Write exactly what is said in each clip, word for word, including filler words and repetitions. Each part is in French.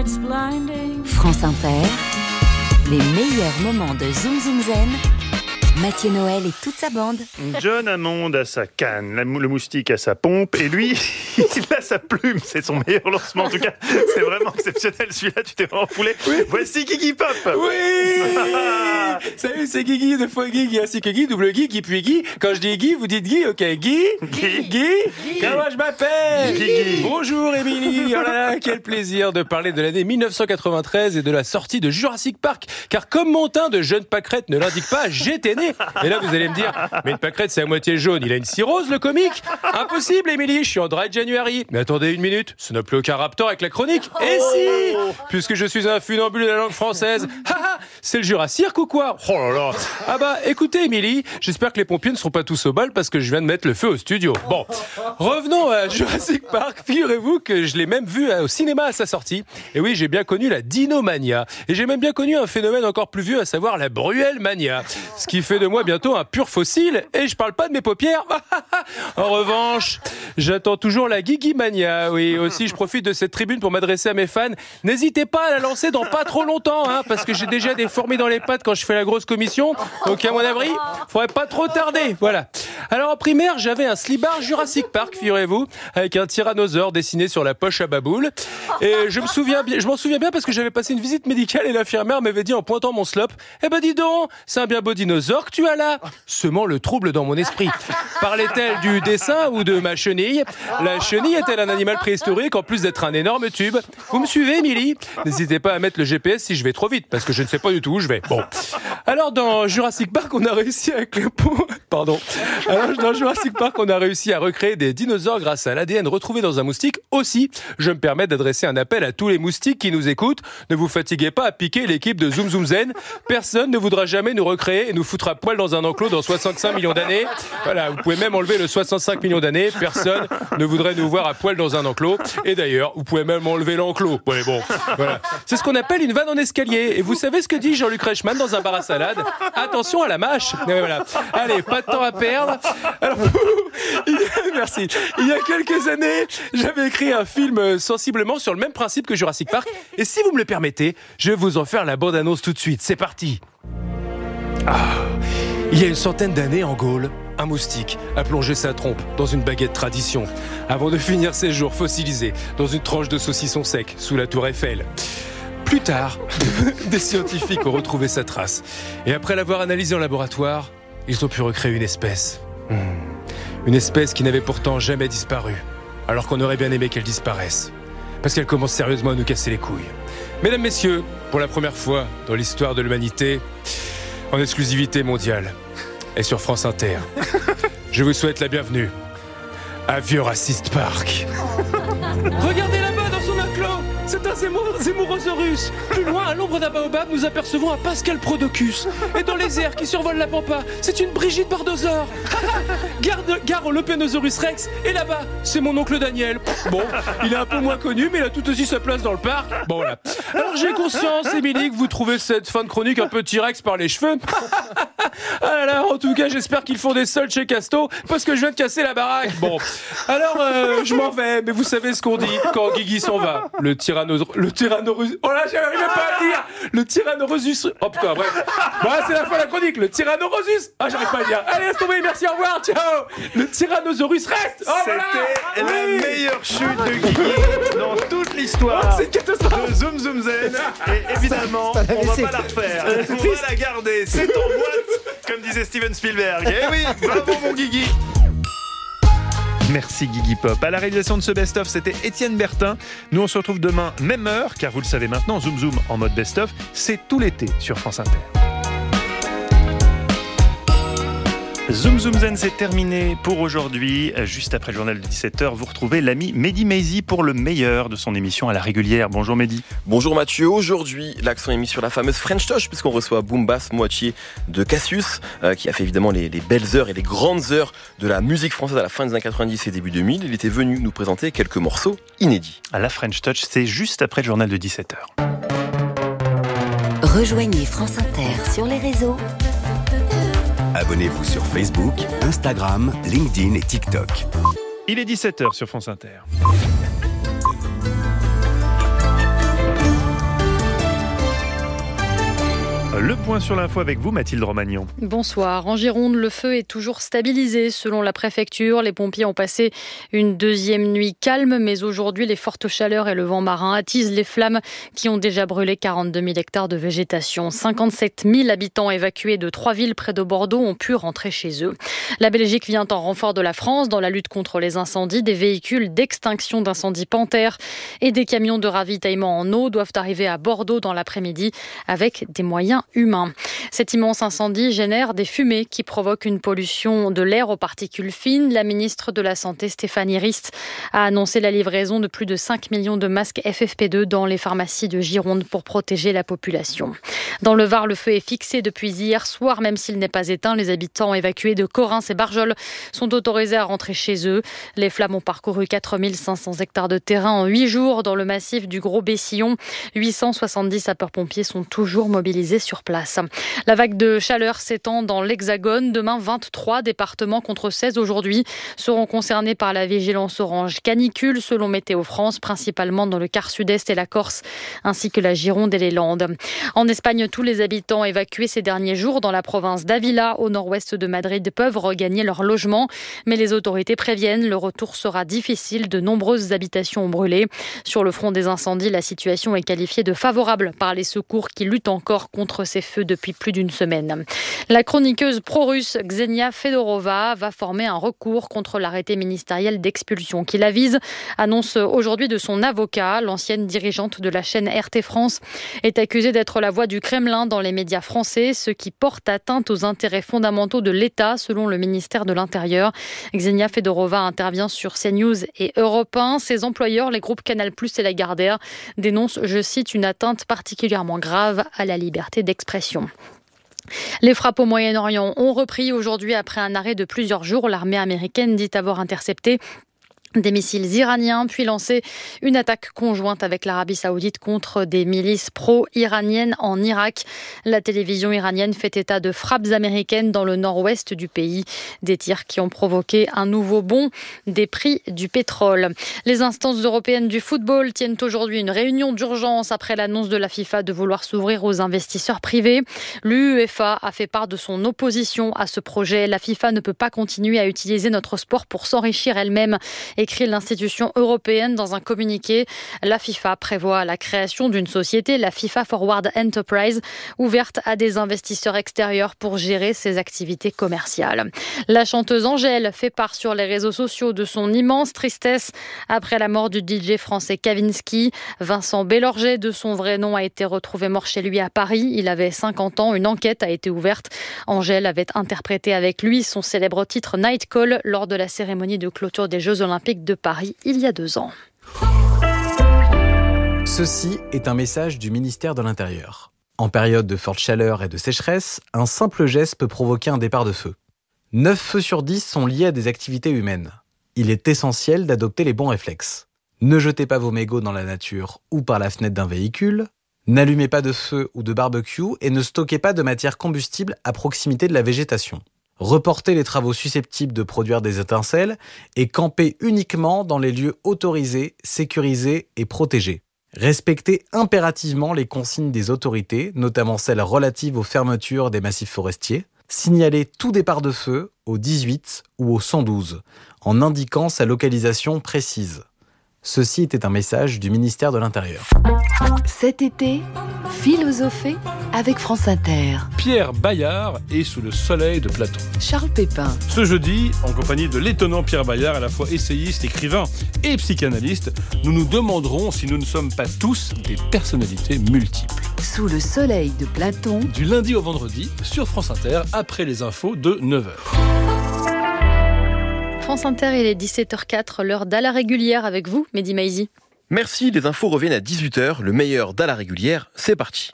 lights blinding. France Inter, les meilleurs moments de Zoom Zoom Zen. Mathieu Noël et toute sa bande. John Hammond a sa canne, le moustique a sa pompe, et lui, il a sa plume. C'est son meilleur lancement. En tout cas, c'est vraiment exceptionnel. Celui-là, tu t'es vraiment foulé. Oui. Voici Guigui Pop. Oui. Salut, c'est Guigui, deux fois Guigui, ainsi que Guy, double Guy, Guy puis Guy. Quand je dis Guy, vous dites Guy, ok. Guy, Guy, Guy, Guy. Comment je m'appelle Guigui. Bonjour Émilie. Oh là là, quel plaisir de parler de l'année dix-neuf cent quatre-vingt-treize et de la sortie de Jurassic Park. Car comme mon teint de jeune pâquerette ne l'indique pas, j'étais né. Et là, vous allez me dire, mais une pâquerette, c'est à moitié jaune. Il a une cirrhose, le comique? Impossible, Émilie, je suis en dry January. Mais attendez une minute, ce n'a plus aucun rapport avec la chronique. Et si, puisque je suis un funambule de la langue française. Haha, c'est le Jurassic ou quoi? Oh là là. Ah bah, écoutez, Émilie, j'espère que les pompiers ne seront pas tous au bal parce que je viens de mettre le feu au studio. Bon, revenons à Jurassic Park. Figurez-vous que je l'ai même vu au cinéma à sa sortie. Et oui, j'ai bien connu la dinomania. Et j'ai même bien connu un phénomène encore plus vieux, à savoir la Bruelmania. Ce qui fait de moi bientôt un pur fossile, et je parle pas de mes paupières. En revanche, j'attends toujours la Guigui-mania. Oui, aussi, je profite de cette tribune pour m'adresser à mes fans. N'hésitez pas à la lancer dans pas trop longtemps, hein, parce que j'ai déjà des fourmis dans les pattes quand je fais la grosse commission. Donc, à mon abri, faudrait pas trop tarder. Voilà. Alors, en primaire, j'avais un slibard Jurassic Park, figurez-vous, avec un tyrannosaure dessiné sur la poche à baboule. Et je me souviens bien, je m'en souviens bien parce que j'avais passé une visite médicale et l'infirmière m'avait dit en pointant mon slop, eh ben, dis donc, c'est un bien beau dinosaure que tu as là. Semant le trouble dans mon esprit. Parlait-elle du dessin ou de ma chenille? La chenille est-elle un animal préhistorique en plus d'être un énorme tube? Vous me suivez, Émilie? N'hésitez pas à mettre le G P S si je vais trop vite, parce que je ne sais pas du tout où je vais. Bon. Alors, dans Jurassic Park, on a réussi à... Pardon. Alors, dans Jurassic Park, on a réussi à recréer des dinosaures grâce à l'A D N retrouvé dans un moustique. Aussi, je me permets d'adresser un appel à tous les moustiques qui nous écoutent. Ne vous fatiguez pas à piquer l'équipe de Zoom Zoom Zen. Personne ne voudra jamais nous recréer et nous foutre à poil dans un enclos dans soixante-cinq millions d'années. Voilà, vous pouvez même enlever le soixante-cinq millions d'années. Personne ne voudrait nous voir à poil dans un enclos. Et d'ailleurs, vous pouvez même enlever l'enclos. Ouais, bon, voilà. C'est ce qu'on appelle une vanne en escalier. Et vous savez ce que dit Jean-Luc Reichmann dans un bar à salade? Attention à la mâche. Et voilà. Allez, pas de temps à perdre. Alors, il y a, merci. Il y a quelques années, j'avais écrit un film sensiblement sur le même principe que Jurassic Park. Et si vous me le permettez, je vais vous en faire la bande-annonce tout de suite. C'est parti. Ah. Il y a une centaine d'années, en Gaule, un moustique a plongé sa trompe dans une baguette tradition, avant de finir ses jours fossilisés dans une tranche de saucisson sec sous la tour Eiffel. Plus tard, des scientifiques ont retrouvé sa trace, et après l'avoir analysée en laboratoire, ils ont pu recréer une espèce. Mmh. Une espèce qui n'avait pourtant jamais disparu, alors qu'on aurait bien aimé qu'elle disparaisse, parce qu'elle commence sérieusement à nous casser les couilles. Mesdames, messieurs, pour la première fois dans l'histoire de l'humanité, en exclusivité mondiale, et sur France Inter, je vous souhaite la bienvenue à Jurassic Park. Regardez là-bas dans son enclos, c'est un Zémo- Zémorosaurus. Plus loin, à l'ombre d'un baobab, nous apercevons un Pascal Prodocus. Et dans les airs qui survolent la pampa, c'est une Brigitte Bardosaure. Garde, Gare au Lopenosaurus Rex. Et là-bas, c'est mon oncle Daniel. Bon, il est un peu moins connu, mais il a tout aussi sa place dans le parc. Bon, voilà. Alors j'ai conscience, Émilie, que vous trouvez cette fin de chronique un peu T-Rex par les cheveux. Ah là là, en tout cas, j'espère qu'ils font des soldes chez Casto, parce que je viens de casser la baraque. Bon, alors euh, je m'en vais, mais vous savez ce qu'on dit quand Guigui s'en va. Le tyrannosaurus... Le tyrannosaurus... Oh là, j'arrive pas à le dire. Le tyrannosaurus... Oh putain, bref. Bon, c'est la fin de la chronique. Le tyrannosaurus... Ah, j'arrive pas à le dire. Allez, laisse tomber, merci, au revoir, ciao. Le tyrannosaurus reste. Oh, voilà. C'était la Oui. meilleure chute de Guigui dans toute l'histoire Oh, c'est une catastrophe. de Zoom Zoom Zen. Et évidemment, on va pas la refaire. On va la garder. C'est en boîte, comme disait Steven Spielberg. Eh oui, bravo mon Guigui. Merci Guigui Pop. À la réalisation de ce best-of, c'était Étienne Bertin. Nous, on se retrouve demain, même heure, car vous le savez maintenant, Zoom Zoom en mode best-of, c'est tout l'été sur France Inter. Zoom Zoom Zen, c'est terminé pour aujourd'hui. Juste après le journal de dix-sept heures, vous retrouvez l'ami Mehdi Maizi pour le meilleur de son émission à la régulière. Bonjour Mehdi. Bonjour Mathieu. Aujourd'hui, l'accent est mis sur la fameuse French Touch, puisqu'on reçoit Boom Bass Moitié de Cassius, euh, qui a fait évidemment les, les belles heures et les grandes heures de la musique française à la fin des années quatre-vingt-dix et début deux mille. Il était venu nous présenter quelques morceaux inédits. À la French Touch, c'est juste après le journal de dix-sept heures. Rejoignez France Inter sur les réseaux. Abonnez-vous sur Facebook, Instagram, LinkedIn et TikTok. Il est dix-sept heures sur France Inter. Le point sur l'info avec vous, Mathilde Romagnan. Bonsoir. En Gironde, le feu est toujours stabilisé. Selon la préfecture, les pompiers ont passé une deuxième nuit calme, mais aujourd'hui, les fortes chaleurs et le vent marin attisent les flammes qui ont déjà brûlé quarante-deux mille hectares de végétation. cinquante-sept mille habitants évacués de trois villes près de Bordeaux ont pu rentrer chez eux. La Belgique vient en renfort de la France dans la lutte contre les incendies. Des véhicules d'extinction d'incendies Panthère et des camions de ravitaillement en eau doivent arriver à Bordeaux dans l'après-midi avec des moyens humains. Cet immense incendie génère des fumées qui provoquent une pollution de l'air aux particules fines. La ministre de la Santé, Stéphanie Rist, a annoncé la livraison de plus de cinq millions de masques F F P deux dans les pharmacies de Gironde pour protéger la population. Dans le Var, le feu est fixé depuis hier soir, même s'il n'est pas éteint. Les habitants évacués de Corrins et Barjol sont autorisés à rentrer chez eux. Les flammes ont parcouru quatre mille cinq cents hectares de terrain en huit jours dans le massif du Gros-Bessillon. huit cent soixante-dix sapeurs-pompiers sont toujours mobilisés sur place. La vague de chaleur s'étend dans l'Hexagone. Demain, vingt-trois départements contre seize aujourd'hui seront concernés par la vigilance orange canicule selon Météo France, principalement dans le quart sud-est et la Corse, ainsi que la Gironde et les Landes. En Espagne, tous les habitants évacués ces derniers jours dans la province d'Ávila, au nord-ouest de Madrid, peuvent regagner leur logement. Mais les autorités préviennent, le retour sera difficile. De nombreuses habitations ont brûlé. Sur le front des incendies, la situation est qualifiée de favorable par les secours qui luttent encore contre ces feux depuis plus d'une semaine. La chroniqueuse pro-russe Ksenia Fedorova va former un recours contre l'arrêté ministériel d'expulsion qui la vise, annonce aujourd'hui de son avocat. L'ancienne dirigeante de la chaîne R T France est accusée d'être la voix du Kremlin dans les médias français, ce qui porte atteinte aux intérêts fondamentaux de l'État, selon le ministère de l'Intérieur. Ksenia Fedorova intervient sur CNews et Europe un. Ses employeurs, les groupes Canal plus et Lagardère, dénoncent, je cite, une atteinte particulièrement grave à la liberté d'expression. Les frappes au Moyen-Orient ont repris aujourd'hui après un arrêt de plusieurs jours. L'armée américaine dit avoir intercepté des missiles iraniens, puis lancé une attaque conjointe avec l'Arabie Saoudite contre des milices pro-iraniennes en Irak. La télévision iranienne fait état de frappes américaines dans le nord-ouest du pays. Des tirs qui ont provoqué un nouveau bond des prix du pétrole. Les instances européennes du football tiennent aujourd'hui une réunion d'urgence après l'annonce de la FIFA de vouloir s'ouvrir aux investisseurs privés. L'U E F A a fait part de son opposition à ce projet. La FIFA ne peut pas continuer à utiliser notre sport pour s'enrichir elle-même, écrit l'institution européenne dans un communiqué. La FIFA prévoit la création d'une société, la FIFA Forward Enterprise, ouverte à des investisseurs extérieurs pour gérer ses activités commerciales. La chanteuse Angèle fait part sur les réseaux sociaux de son immense tristesse après la mort du D J français Kavinsky. Vincent Bélorget, de son vrai nom, a été retrouvé mort chez lui à Paris. Il avait cinquante ans. Une enquête a été ouverte. Angèle avait interprété avec lui son célèbre titre Night Call lors de la cérémonie de clôture des Jeux Olympiques de Paris il y a deux ans. Ceci est un message du ministère de l'Intérieur. En période de forte chaleur et de sécheresse, un simple geste peut provoquer un départ de feu. neuf feux sur dix sont liés à des activités humaines. Il est essentiel d'adopter les bons réflexes. Ne jetez pas vos mégots dans la nature ou par la fenêtre d'un véhicule. N'allumez pas de feu ou de barbecue et ne stockez pas de matière combustible à proximité de la végétation. Reportez les travaux susceptibles de produire des étincelles et campez uniquement dans les lieux autorisés, sécurisés et protégés. Respectez impérativement les consignes des autorités, notamment celles relatives aux fermetures des massifs forestiers. Signalez tout départ de feu au dix-huit ou au cent douze, en indiquant sa localisation précise. Ceci était un message du ministère de l'Intérieur. Cet été, philosophez avec France Inter. Pierre Bayard est sous le soleil de Platon. Charles Pépin. Ce jeudi, en compagnie de l'étonnant Pierre Bayard, à la fois essayiste, écrivain et psychanalyste, nous nous demanderons si nous ne sommes pas tous des personnalités multiples. Sous le soleil de Platon. Du lundi au vendredi, sur France Inter, après les infos de neuf heures. France Inter, il est dix-sept heures quatre, l'heure d'à la régulière avec vous, Mehdi Maizi. Merci, les infos reviennent à dix-huit heures, le meilleur d'à la régulière, c'est parti.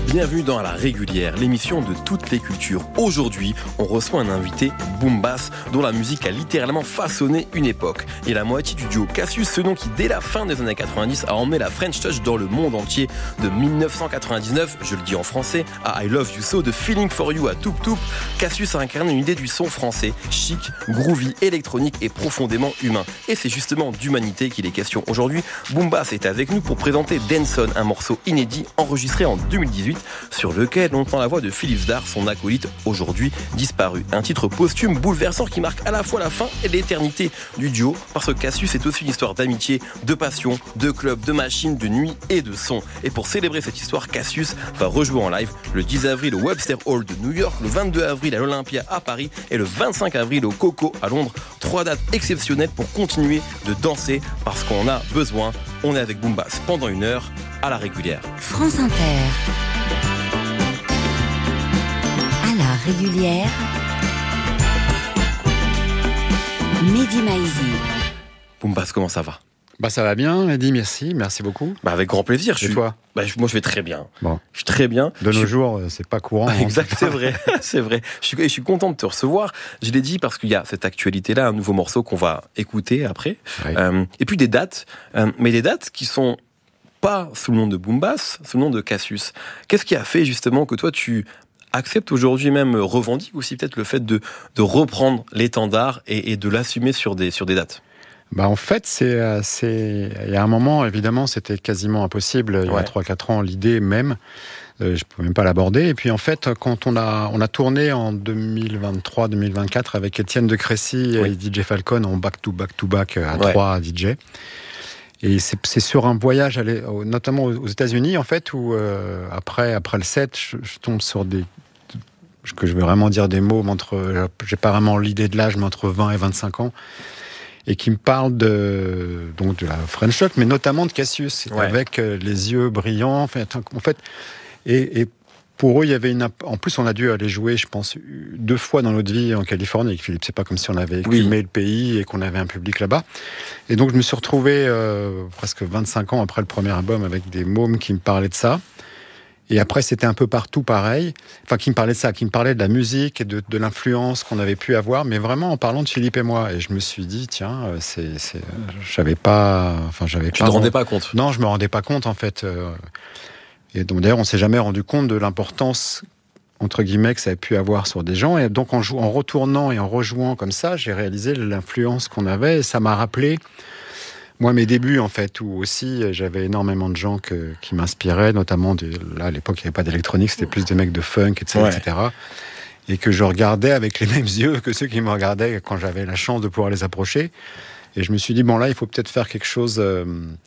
Bienvenue dans La Régulière, l'émission de toutes les cultures. Aujourd'hui, on reçoit un invité boom bass dont la musique a littéralement façonné une époque. Et la moitié du duo Cassius, ce nom qui dès la fin des années quatre-vingt-dix a emmené la French Touch dans le monde entier. De dix-neuf cent quatre-vingt-dix-neuf, je le dis en français, à I Love You So, de Feeling For You à Toup Toup, Cassius a incarné une idée du son français, chic, groovy, électronique et profondément humain. Et c'est justement d'humanité qu'il est question aujourd'hui. Boom Bass est avec nous pour présenter Denson, un morceau inédit enregistré en deux mille dix-huit, sur lequel on entend la voix de Philippe Zdar, son acolyte aujourd'hui disparu. Un titre posthume bouleversant qui marque à la fois la fin et l'éternité du duo, parce que Cassius est aussi une histoire d'amitié, de passion, de club, de machine, de nuit et de son. Et pour célébrer cette histoire, Cassius va rejouer en live le dix avril au Webster Hall de New York, le vingt-deux avril à l'Olympia à Paris et le vingt-cinq avril au Coco à Londres. Trois dates exceptionnelles pour continuer de danser parce qu'on en a besoin. On est avec Boom Bass pendant une heure à La Régulière. France Inter. À La Régulière. Mehdi Maizi. Boom Bass, comment ça va? Bah ça va bien, Mehdi, merci, merci beaucoup. Bah avec grand plaisir. Et je suis... toi? Bah moi je vais très bien. Bon. Je suis très bien. De je nos suis... jours, c'est pas courant. Hein, exact, c'est c'est pas... vrai, c'est vrai. Je suis, je suis content de te recevoir. Je l'ai dit parce qu'il y a cette actualité-là, un nouveau morceau qu'on va écouter après. Oui. Euh, et puis des dates, euh, mais des dates qui sont pas sous le nom de Boom Bass, sous le nom de Cassius. Qu'est-ce qui a fait justement que toi tu acceptes aujourd'hui, même revendiques aussi peut-être le fait de, de reprendre l'étendard et, et de l'assumer sur des, sur des dates? Bah en fait, c'est, c'est, il y a un moment, évidemment, c'était quasiment impossible. Il y Ouais. a trois quatre ans, l'idée même, euh, je ne pouvais même pas l'aborder. Et puis en fait, quand on a, on a tourné en deux mille vingt-trois deux mille vingt-quatre avec Étienne de Crécy Oui. et D J Falcon en back-to-back-to-back à Ouais. trois D J. Et c'est, c'est sur un voyage, allé- notamment aux États-Unis, en fait, où euh, après, après le set, je, je tombe sur des... que je veux vraiment dire des mots, entre, j'ai pas vraiment l'idée de l'âge, mais entre vingt et vingt-cinq ans, et qui me parlent de, donc de la French Touch, mais notamment de Cassius, Ouais. avec euh, les yeux brillants. En fait, en fait et, et pour eux, il y avait une. En plus, on a dû aller jouer, je pense, deux fois dans notre vie en Californie avec Philippe. C'est pas comme si on avait Oui. écumé le pays et qu'on avait un public là-bas. Et donc, je me suis retrouvé euh, presque vingt-cinq ans après le premier album avec des mômes qui me parlaient de ça. Et après, c'était un peu partout pareil. Enfin, qui me parlait de ça, qui me parlait de la musique et de, de l'influence qu'on avait pu avoir, mais vraiment en parlant de Philippe et moi. Et je me suis dit, tiens, c'est, c'est, j'avais pas, enfin, j'avais Tu pas. te rendais pas compte? Non, je me rendais pas compte en fait. Et donc d'ailleurs, on s'est jamais rendu compte de l'importance entre guillemets que ça a pu avoir sur des gens. Et donc en, jou- en retournant et en rejouant comme ça, j'ai réalisé l'influence qu'on avait. Et ça m'a rappelé. Moi, mes débuts, en fait, où aussi j'avais énormément de gens que, qui m'inspiraient, notamment, de, là, à l'époque, il n'y avait pas d'électronique, c'était plus des mecs de funk, et cetera, Ouais. et cetera. Et que je regardais avec les mêmes yeux que ceux qui me regardaient quand j'avais la chance de pouvoir les approcher. Et je me suis dit, bon, là, il faut peut-être faire quelque chose... Euh,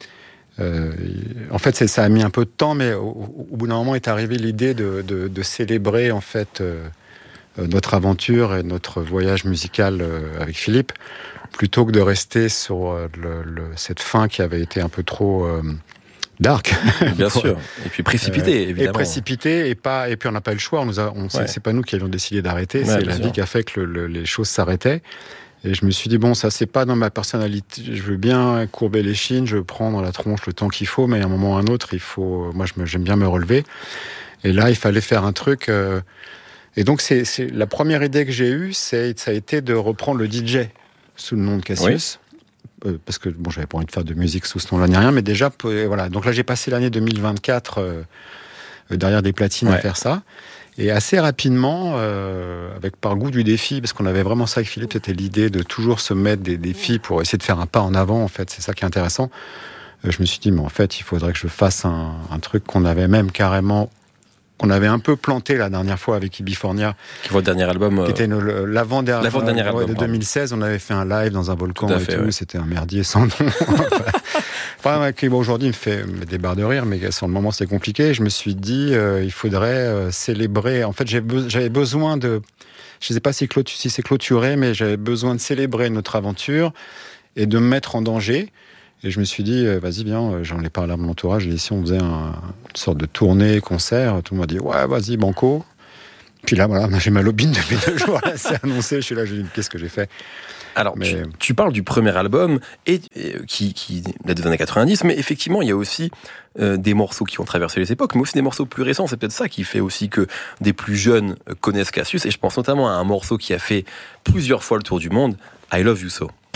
euh, en fait, c'est, ça a mis un peu de temps, mais au, au bout d'un moment est arrivée l'idée de, de, de célébrer, en fait, euh, notre aventure et notre voyage musical euh, avec Philippe, plutôt que de rester sur euh, le, le, cette fin qui avait été un peu trop euh, dark. Bien sûr. Et puis précipité, Euh, évidemment. Et précipité, et, pas, et puis on n'a pas eu le choix. On nous a, on, c'est, Ouais. c'est pas nous qui avions décidé d'arrêter, Ouais, c'est bien la sûr. vie qui a fait que le, le, les choses s'arrêtaient. Et je me suis dit, bon, ça, c'est pas dans ma personnalité. Je veux bien courber les chines, je veux prendre la tronche le temps qu'il faut, mais à un moment ou à un autre, il faut. Moi, je me, j'aime bien me relever. Et là, il fallait faire un truc. Euh, et donc, c'est, c'est la première idée que j'ai eue, c'est, ça a été de reprendre le D J sous le nom de Cassius. Oui. Euh, parce que bon, j'avais pas envie de faire de musique sous ce nom-là ni rien, mais déjà, euh, voilà. Donc là, j'ai passé l'année deux mille vingt-quatre euh, derrière des platines Ouais. à faire ça. Et assez rapidement, euh, avec par goût du défi, parce qu'on avait vraiment ça avec Philippe, c'était l'idée de toujours se mettre des défis pour essayer de faire un pas en avant, en fait, c'est ça qui est intéressant. Euh, je me suis dit, mais en fait, il faudrait que je fasse un, un truc qu'on avait même carrément, qu'on avait un peu planté la dernière fois avec Ibifornia, Qui voit le dernier album. euh, qui était une- le- l'avant-dernier, l'avant-dernier ouais, album, de deux mille seize. On avait fait un live dans un volcan Tout à et fait, tout. ouais. C'était un merdier sans nom. Enfin, ouais, qui, bon, aujourd'hui, il me fait me des barres de rire, mais sur le moment, c'était compliqué. Je me suis dit, euh, il faudrait euh, célébrer. En fait, j'avais, be- j'avais besoin de. Je ne sais pas si, clôtu- si c'est clôturé, mais j'avais besoin de célébrer notre aventure et de me mettre en danger. Et je me suis dit, euh, vas-y, viens, euh, j'en ai parlé à mon entourage. J'ai dit, si on faisait un, une sorte de tournée, concert, tout le monde m'a dit, ouais, vas-y, banco. Puis là, voilà, j'ai mal au bine depuis deux jours. Là, c'est annoncé. Je suis là, je dis, qu'est-ce que j'ai fait? Alors, mais... tu, tu parles du premier album et, et, qui, qui date des années quatre-vingt-dix, mais effectivement, il y a aussi euh, des morceaux qui ont traversé les époques, mais aussi des morceaux plus récents. C'est peut-être ça qui fait aussi que des plus jeunes connaissent Cassius. Et je pense notamment à un morceau qui a fait plusieurs fois le tour du monde, I Love You So.